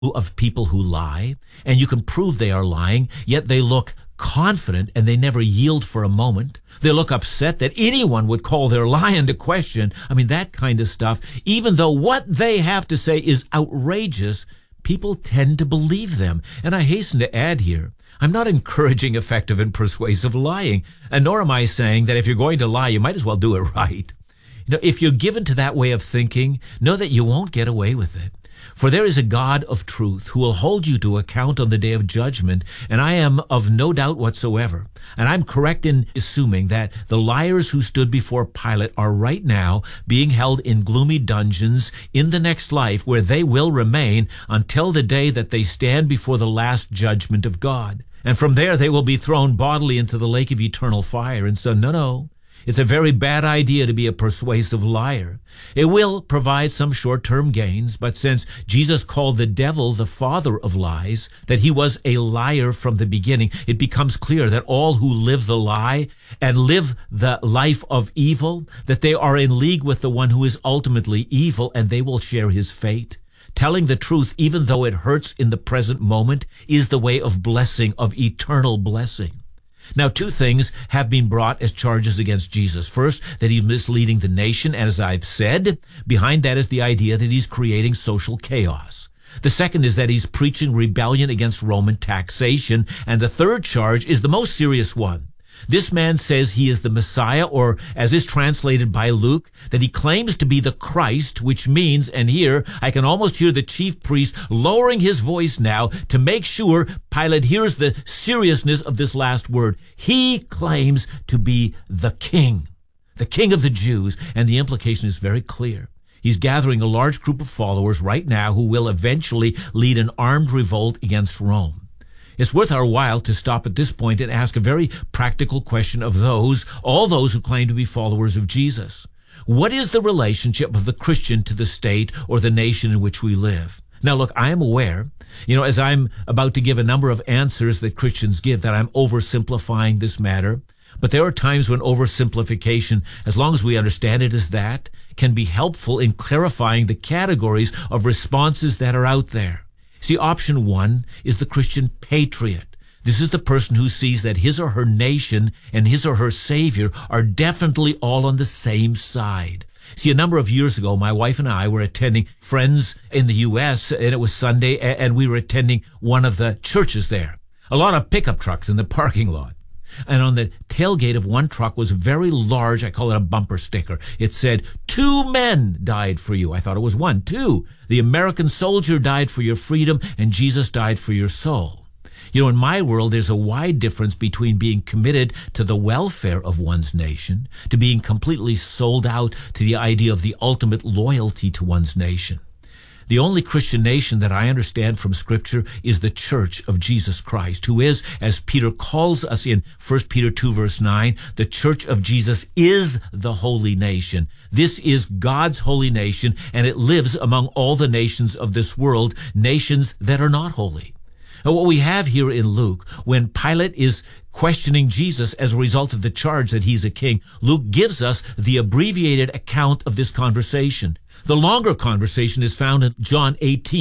of people who lie, and you can prove they are lying, yet they look confident and they never yield for a moment. They look upset that anyone would call their lie into question. I mean, that kind of stuff. Even though what they have to say is outrageous, people tend to believe them. And I hasten to add here, I'm not encouraging effective and persuasive lying, and nor am I saying that if you're going to lie, you might as well do it right. If you're given to that way of thinking, know that you won't get away with it. For there is a God of truth who will hold you to account on the day of judgment, and I am of no doubt whatsoever. And I'm correct in assuming that the liars who stood before Pilate are right now being held in gloomy dungeons in the next life, where they will remain until the day that they stand before the last judgment of God. And from there they will be thrown bodily into the lake of eternal fire. And so, no. It's a very bad idea to be a persuasive liar. It will provide some short-term gains, but since Jesus called the devil the father of lies, that he was a liar from the beginning, it becomes clear that all who live the lie and live the life of evil, that they are in league with the one who is ultimately evil, and they will share his fate. Telling the truth, even though it hurts in the present moment, is the way of blessing, of eternal blessing. Now, two things have been brought as charges against Jesus. First, that he's misleading the nation, as I've said. Behind that is the idea that he's creating social chaos. The second is that he's preaching rebellion against Roman taxation. And the third charge is the most serious one. This man says he is the Messiah, or as is translated by Luke, that he claims to be the Christ, which means, and here I can almost hear the chief priest lowering his voice now to make sure Pilate hears the seriousness of this last word. He claims to be the king of the Jews, and the implication is very clear. He's gathering a large group of followers right now who will eventually lead an armed revolt against Rome. It's worth our while to stop at this point and ask a very practical question of all those who claim to be followers of Jesus. What is the relationship of the Christian to the state or the nation in which we live? Now, look, I am aware, as I'm about to give a number of answers that Christians give, that I'm oversimplifying this matter. But there are times when oversimplification, as long as we understand it as that, can be helpful in clarifying the categories of responses that are out there. See, option one is the Christian patriot. This is the person who sees that his or her nation and his or her Savior are definitely all on the same side. See, a number of years ago, my wife and I were attending friends in the U.S., and it was Sunday, and we were attending one of the churches there. A lot of pickup trucks in the parking lot. And on the tailgate of one truck was very large, I call it a bumper sticker. It said, 2 men died for you. I thought it was 1. 2. The American soldier died for your freedom, and Jesus died for your soul. In my world, there's a wide difference between being committed to the welfare of one's nation, to being completely sold out to the idea of the ultimate loyalty to one's nation. The only Christian nation that I understand from Scripture is the Church of Jesus Christ, who is, as Peter calls us in 1 Peter 2, verse 9, the Church of Jesus is the holy nation. This is God's holy nation, and it lives among all the nations of this world, nations that are not holy. Now, what we have here in Luke, when Pilate is questioning Jesus as a result of the charge that he's a king, Luke gives us the abbreviated account of this conversation. The longer conversation is found in John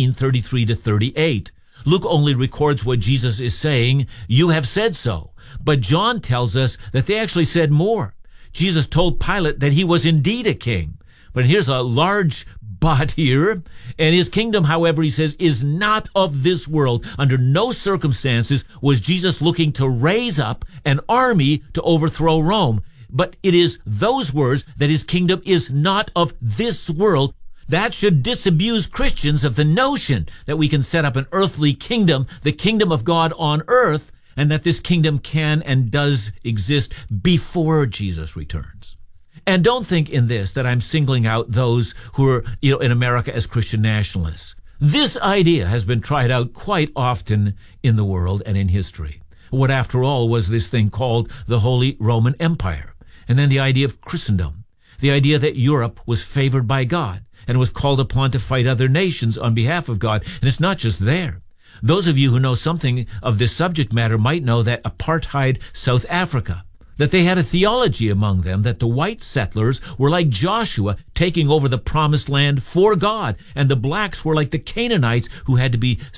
18:33-38. Luke only records what Jesus is saying, "You have said so." But John tells us that they actually said more. Jesus told Pilate that he was indeed a king. But here's a large but here. And his kingdom, however, he says, is not of this world. Under no circumstances was Jesus looking to raise up an army to overthrow Rome. But it is those words that his kingdom is not of this world. That should disabuse Christians of the notion that we can set up an earthly kingdom, the kingdom of God on earth, and that this kingdom can and does exist before Jesus returns. And don't think in this that I'm singling out those who are, in America as Christian nationalists. This idea has been tried out quite often in the world and in history. What, after all, was this thing called the Holy Roman Empire? And then the idea of Christendom, the idea that Europe was favored by God and was called upon to fight other nations on behalf of God. And it's not just there. Those of you who know something of this subject matter might know that apartheid South Africa, that they had a theology among them that the white settlers were like Joshua taking over the promised land for God, and the blacks were like the Canaanites who had to be